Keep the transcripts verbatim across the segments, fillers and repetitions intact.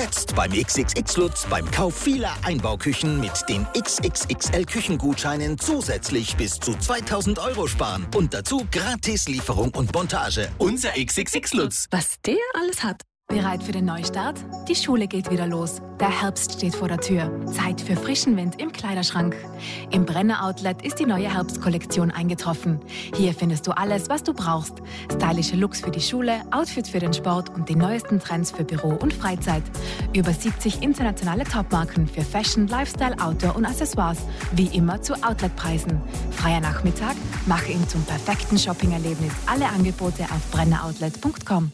Jetzt beim X X X Lutz beim Kauf vieler Einbauküchen mit den X X X L Küchengutscheinen zusätzlich bis zu zweitausend Euro sparen. Und dazu gratis Lieferung und Montage. Unser X X X Lutz. Was der alles hat. Bereit für den Neustart? Die Schule geht wieder los. Der Herbst steht vor der Tür. Zeit für frischen Wind im Kleiderschrank. Im Brenner Outlet ist die neue Herbstkollektion eingetroffen. Hier findest du alles, was du brauchst. Stylische Looks für die Schule, Outfits für den Sport und die neuesten Trends für Büro und Freizeit. Über siebzig internationale Topmarken für Fashion, Lifestyle, Outdoor und Accessoires. Wie immer zu Outletpreisen. Freier Nachmittag? Mache ihn zum perfekten Shoppingerlebnis. Alle Angebote auf brenner outlet punkt com.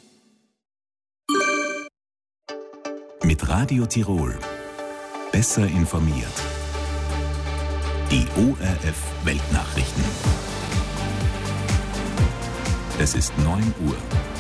Mit Radio Tirol. Besser informiert. Die O R F Weltnachrichten. Es ist neun Uhr.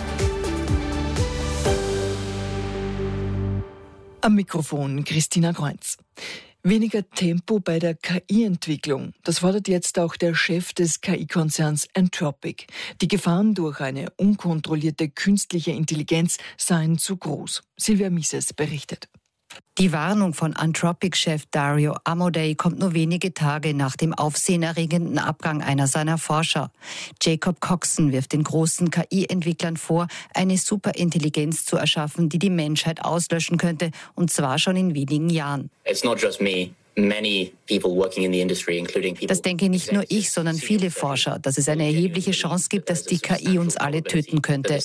Am Mikrofon Christina Kreuz. Weniger Tempo bei der K I-Entwicklung. Das fordert jetzt auch der Chef des K I-Konzerns Anthropic. Die Gefahren durch eine unkontrollierte künstliche Intelligenz seien zu groß. Silvia Mises berichtet. Die Warnung von Anthropic-Chef Dario Amodei kommt nur wenige Tage nach dem aufsehenerregenden Abgang einer seiner Forscher. Jacob Coxon wirft den großen K I-Entwicklern vor, eine Superintelligenz zu erschaffen, die die Menschheit auslöschen könnte, und zwar schon in wenigen Jahren. It's not just me. Das denke nicht nur ich, sondern viele Forscher, dass es eine erhebliche Chance gibt, dass die K I uns alle töten könnte.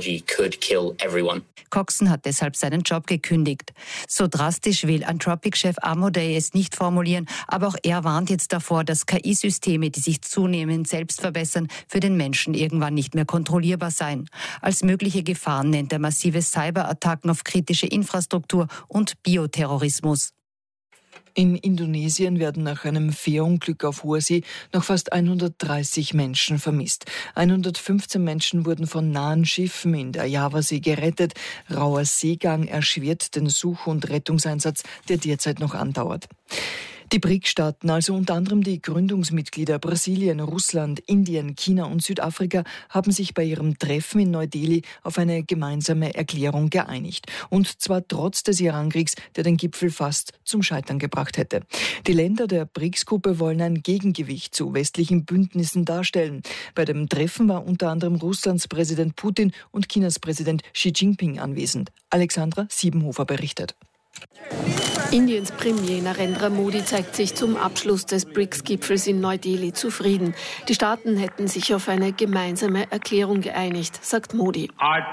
Coxon hat deshalb seinen Job gekündigt. So drastisch will Anthropic-Chef Amodei es nicht formulieren, aber auch er warnt jetzt davor, dass K I-Systeme, die sich zunehmend selbst verbessern, für den Menschen irgendwann nicht mehr kontrollierbar seien. Als mögliche Gefahren nennt er massive Cyberattacken auf kritische Infrastruktur und Bioterrorismus. In Indonesien werden nach einem Fährunglück auf hoher See noch fast hundertdreißig Menschen vermisst. hundertfünfzehn Menschen wurden von nahen Schiffen in der Javasee gerettet. Rauer Seegang erschwert den Such- und Rettungseinsatz, der derzeit noch andauert. Die B R I C-Staaten, also unter anderem die Gründungsmitglieder Brasilien, Russland, Indien, China und Südafrika, haben sich bei ihrem Treffen in Neu-Delhi auf eine gemeinsame Erklärung geeinigt. Und zwar trotz des Irankriegs, der den Gipfel fast zum Scheitern gebracht hätte. Die Länder der B R I C-Gruppe wollen ein Gegengewicht zu westlichen Bündnissen darstellen. Bei dem Treffen war unter anderem Russlands Präsident Putin und Chinas Präsident Xi Jinping anwesend. Alexandra Siebenhofer berichtet. Indiens Premier Narendra Modi zeigt sich zum Abschluss des B R I C S-Gipfels in Neu-Delhi zufrieden. Die Staaten hätten sich auf eine gemeinsame Erklärung geeinigt, sagt Modi.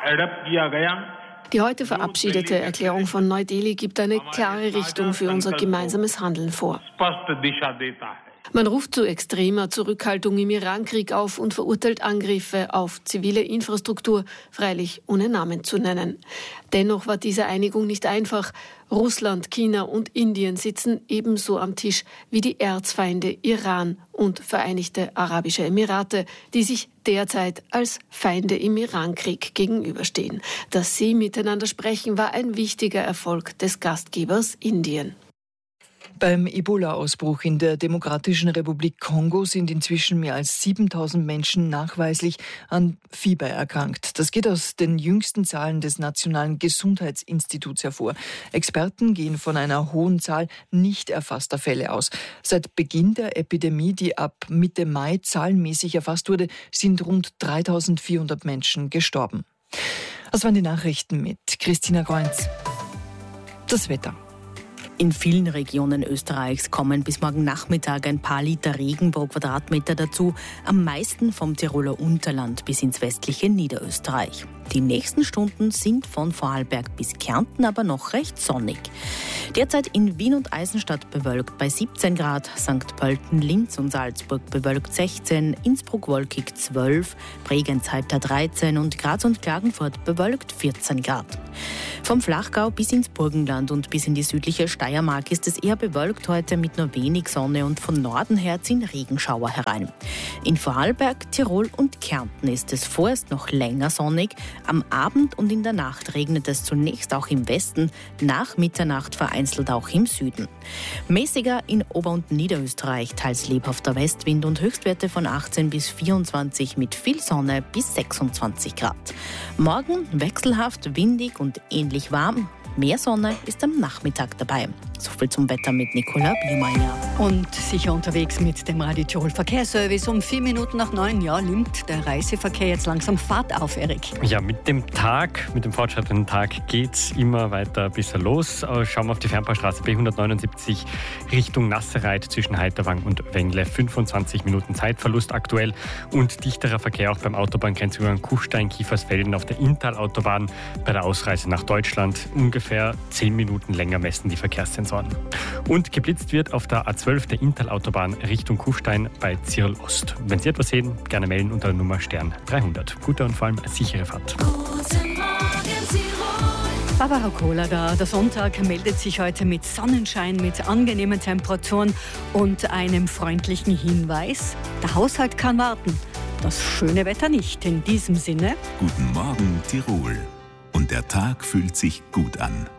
Die heute verabschiedete Erklärung von Neu-Delhi gibt eine klare Richtung für unser gemeinsames Handeln vor. Man ruft zu extremer Zurückhaltung im Irankrieg auf und verurteilt Angriffe auf zivile Infrastruktur, freilich ohne Namen zu nennen. Dennoch war diese Einigung nicht einfach. Russland, China und Indien sitzen ebenso am Tisch wie die Erzfeinde Iran und Vereinigte Arabische Emirate, die sich derzeit als Feinde im Irankrieg gegenüberstehen. Dass sie miteinander sprechen, war ein wichtiger Erfolg des Gastgebers Indien. Beim Ebola-Ausbruch in der Demokratischen Republik Kongo sind inzwischen mehr als siebentausend Menschen nachweislich an Fieber erkrankt. Das geht aus den jüngsten Zahlen des Nationalen Gesundheitsinstituts hervor. Experten gehen von einer hohen Zahl nicht erfasster Fälle aus. Seit Beginn der Epidemie, die ab Mitte Mai zahlenmäßig erfasst wurde, sind rund dreitausendvierhundert Menschen gestorben. Das waren die Nachrichten mit Christina Kreuz. Das Wetter. In vielen Regionen Österreichs kommen bis morgen Nachmittag ein paar Liter Regen pro Quadratmeter dazu, am meisten vom Tiroler Unterland bis ins westliche Niederösterreich. Die nächsten Stunden sind von Vorarlberg bis Kärnten aber noch recht sonnig. Derzeit in Wien und Eisenstadt bewölkt bei siebzehn Grad, Sankt Pölten, Linz und Salzburg bewölkt sechzehn, Innsbruck wolkig zwölf, Bregenz Halbter dreizehn und Graz und Klagenfurt bewölkt vierzehn Grad. Vom Flachgau bis ins Burgenland und bis in die südliche Steiermark ist es eher bewölkt heute mit nur wenig Sonne und von Norden her ziehen Regenschauer herein. In Vorarlberg, Tirol und Kärnten ist es vorerst noch länger sonnig. Am Abend und in der Nacht regnet es zunächst auch im Westen, nach Mitternacht vereinzelt auch im Süden. Mäßiger in Ober- und Niederösterreich, teils lebhafter Westwind und Höchstwerte von achtzehn bis vierundzwanzig mit viel Sonne bis sechsundzwanzig Grad. Morgen wechselhaft, windig und ähnlich warm. Mehr Sonne ist am Nachmittag dabei. Soviel zum Wetter mit Nicola Biermeier. Und sicher unterwegs mit dem Radio Tirol Verkehrsservice. Um vier Minuten nach neun Jahr nimmt der Reiseverkehr jetzt langsam Fahrt auf, Erik. Ja, mit dem Tag, mit dem fortschreitenden Tag geht es immer weiter ein bisschen los. Schauen wir auf die Fernbaustraße B hundertneunundsiebzig Richtung Nassereit zwischen Heiterwang und Wengle. fünfundzwanzig Minuten Zeitverlust aktuell und dichterer Verkehr auch beim Autobahngrenzübergang Kufstein-Kiefersfelden auf der Inntal-Autobahn. Bei der Ausreise nach Deutschland ungefähr zehn Minuten länger messen die Verkehrssensoren. Und geblitzt wird auf der A zwölf der Inntal-Autobahn Richtung Kufstein bei Zirl Ost. Wenn Sie etwas sehen, gerne melden unter der Nummer Stern dreihundert. Gute und vor allem sichere Fahrt. Guten Morgen, Tirol. Barbara Kohler da. Der Sonntag meldet sich heute mit Sonnenschein, mit angenehmen Temperaturen und einem freundlichen Hinweis. Der Haushalt kann warten. Das schöne Wetter nicht. In diesem Sinne. Guten Morgen, Tirol. Und der Tag fühlt sich gut an.